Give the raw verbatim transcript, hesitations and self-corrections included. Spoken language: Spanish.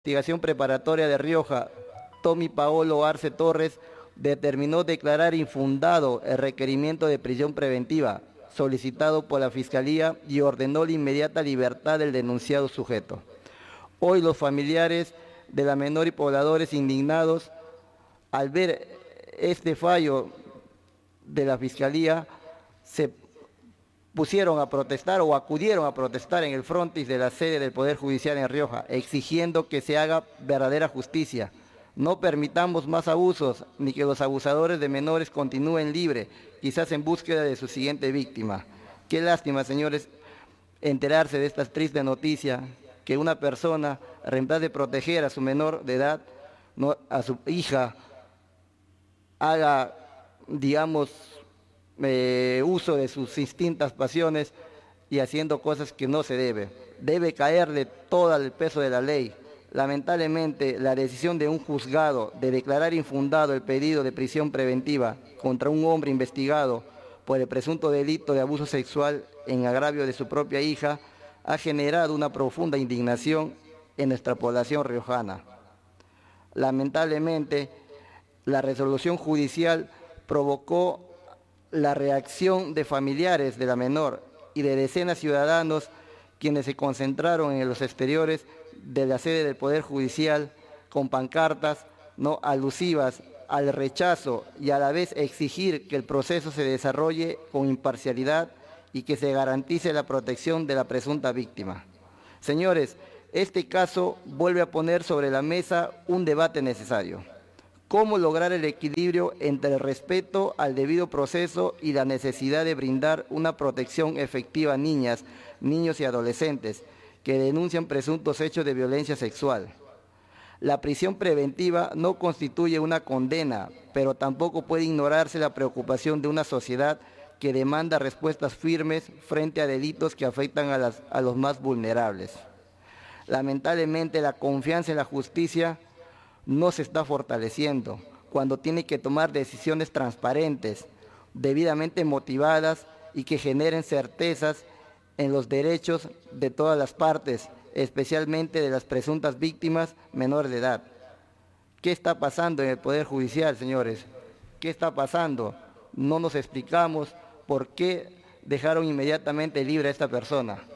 Investigación Preparatoria de Rioja, Tommy Paolo Arce Torres, determinó declarar infundado el requerimiento de prisión preventiva solicitado por la Fiscalía y ordenó la inmediata libertad del denunciado sujeto. Hoy los familiares de la menor y pobladores indignados al ver este fallo de la Fiscalía se pusieron a protestar o acudieron a protestar en el frontis de la sede del Poder Judicial en Rioja, exigiendo que se haga verdadera justicia. No permitamos más abusos, ni que los abusadores de menores continúen libres, quizás en búsqueda de su siguiente víctima. Qué lástima, señores, enterarse de esta triste noticia, que una persona, en vez de proteger a su menor de edad, no, a su hija, haga, digamos, Eh, uso de sus instintas pasiones y haciendo cosas que no se debe. Debe caerle todo el peso de la ley. Lamentablemente, la decisión de un juzgado de declarar infundado el pedido de prisión preventiva contra un hombre investigado por el presunto delito de abuso sexual en agravio de su propia hija ha generado una profunda indignación en nuestra población riojana. Lamentablemente, la resolución judicial provocó la reacción de familiares de la menor y de decenas de ciudadanos quienes se concentraron en los exteriores de la sede del Poder Judicial con pancartas no alusivas al rechazo y a la vez exigir que el proceso se desarrolle con imparcialidad y que se garantice la protección de la presunta víctima. Señores, este caso vuelve a poner sobre la mesa un debate necesario. ¿Cómo lograr el equilibrio entre el respeto al debido proceso y la necesidad de brindar una protección efectiva a niñas, niños y adolescentes que denuncian presuntos hechos de violencia sexual? La prisión preventiva no constituye una condena, pero tampoco puede ignorarse la preocupación de una sociedad que demanda respuestas firmes frente a delitos que afectan a, las, a los más vulnerables. Lamentablemente, la confianza en la justicia no se está fortaleciendo cuando tiene que tomar decisiones transparentes, debidamente motivadas y que generen certezas en los derechos de todas las partes, especialmente de las presuntas víctimas menores de edad. ¿Qué está pasando en el Poder Judicial, señores? ¿Qué está pasando? No nos explicamos por qué dejaron inmediatamente libre a esta persona.